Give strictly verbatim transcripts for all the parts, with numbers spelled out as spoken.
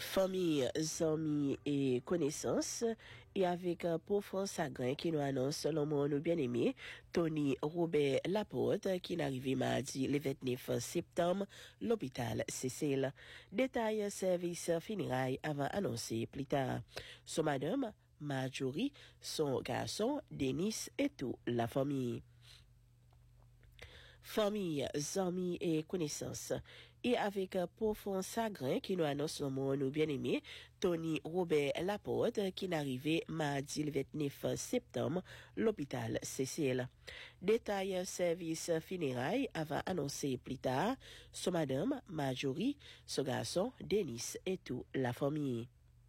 Famille, amis et connaissances, et avec un profond chagrin qui nous annonce l'homme nous bien-aimé, Tony Robert Laporte, qui est arrivé mardi le vingt-neuf septembre, l'hôpital Cécile. Détail service funérailles avant annoncé plus tard. Son madame, Marjorie, son garçon, Denis et toute la famille. Famille, amis et connaissances. Et avec un profond chagrin qui nous annonce le mot nous bien-aimé, Tony Robert Laporte, qui est arrivé mardi le vingt-neuf septembre, l'hôpital Cécile. Détail service funérailles avant annoncé plus tard, son madame, Marjorie, son garçon, Denis et toute la famille.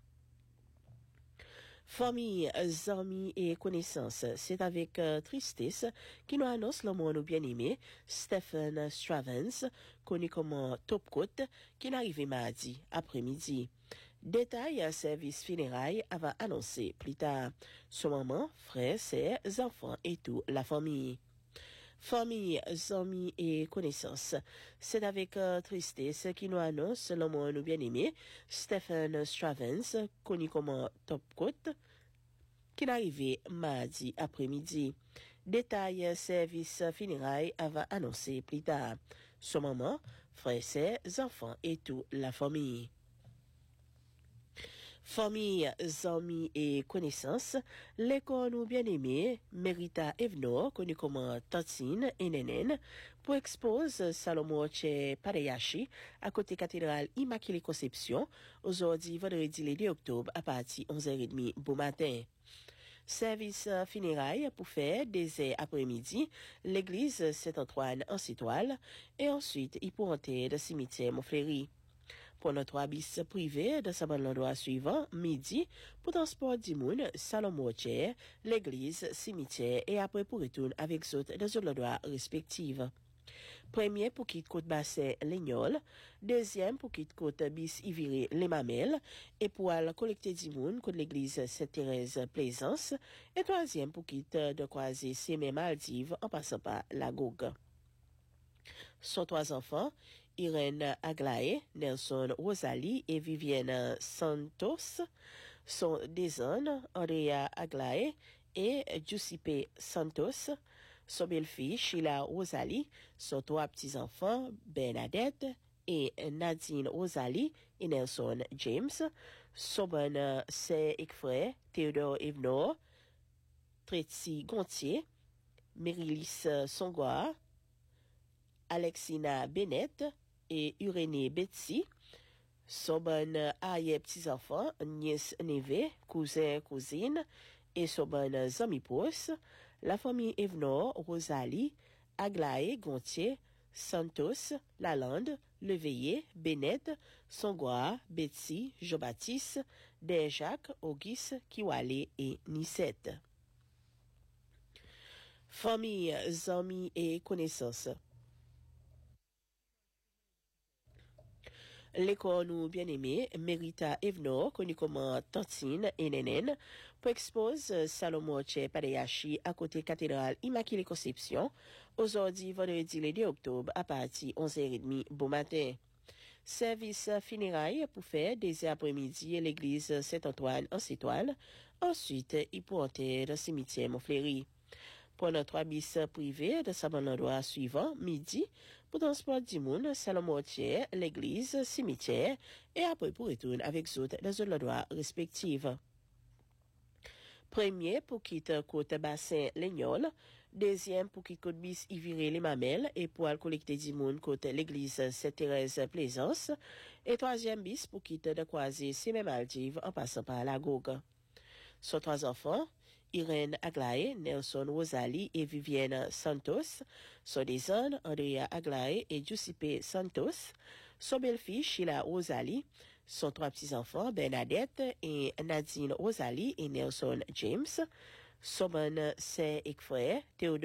Famille, amis et connaissances, c'est avec euh, tristesse qui nous annonce le mot nous bien-aimé, Stephen Stravens, connu comme Topcoat, qui est arrivé mardi après-midi. Détail service funérailles avant annoncé plus tard. Son maman, frère, sœurs, enfants et toute la famille. Famille, amis et connaissances, c'est avec euh, tristesse qui nous annonce le mot nous bien-aimé, Stephen Stravens, connu comme Topcoat, qui est arrivé mardi après-midi. Détail service funérailles avant annoncé plus tard. Son maman, frère, sœurs, enfants et toute la famille. Famille, amis et connaissances, l'école nous bien-aimé, Merita Evno, connu comme Tantine et Nénène, pour expose Salomon Che Pareyashi, à côté cathédrale Immaculée Conception, aujourd'hui vendredi le deux octobre à partir onze heures trente bon matin. Service funérailles pour faire des heures après-midi, l'église Saint-Antoine en Citoile, et ensuite il pour entrer le cimetière Montfléry. Pour notre habit privé de sa bonne endroit suivant, midi, pour transport du monde, Salomon Che, l'église, cimetière, et après pour retourner avec autres dans l'endroit respectif. Premier pour quitte côte bassin Lignol, deuxième pour quitte côte bis Iviré les Mamelles, et pour aller collecter du monde côte l'église Sainte-Thérèse Plaisance, et troisième pour quitte de croiser Sémé Maldives en passant par la Gougue. Son trois enfants, Irène Aglaé, Nelson Rosalie et Vivienne Santos, sont des zones, Andrea Aglaé et Giuseppe Santos, son belle-fille Sheila Rosalie, son trois petits-enfants, Bernadette et Nadine Rosalie et Nelson James, son bonne sœur et frère, Théodore Evno, Tracy Gontier, Mérilis Songoa, Alexina Bennett et Urénée Betsy, son bonne arrière petits-enfants, nièce neveu, cousin, cousine, et son bonne amis proches, la famille Evnor, Rosalie, Aglaé, Gontier, Santos, Lalande, Leveillé, Bennett, Songoa, Betsy, Jean-Baptiste, Derjacques, Auguste, Kiwale et Nicette. Famille, amis et connaissances. L'école nous bien-aimé, Merita Evno, connu comme Tantine et Nénène, pour expose Salomon Che Pareyashi à côté cathédrale Immaculée Conception, aujourd'hui vendredi le deux octobre à partir onze heures trente bon matin. Service funérailles pour faire des après-midi à l'église Saint-Antoine en Citoile, ensuite il pour entrer dans le cimetière Montfléry. Pour notre bis privé de sa bonne endroit suivant, midi, pour transport du monde, Salomon Che, l'église, cimetière, et après pour retourner avec autres dans un endroit respectif. Premier pour quitter côte bassin Lignol, deuxième pour quitter côte bis Iviré les Mamelles et pour aller collecter du monde côté l'église Sainte-Thérèse Plaisance, et troisième bis pour quitter de croiser Sémé Maldives en passant par la Gougue. Son trois enfants, Irène Aglaé, Nelson Rosalie et Vivienne Santos, son des zones, Andrea Aglaé et Giuseppe Santos, son belle-fille Sheila Rosalie, son trois petits-enfants, Bernadette et Nadine Rosalie et Nelson James, son bonne sœur et frère, Théodore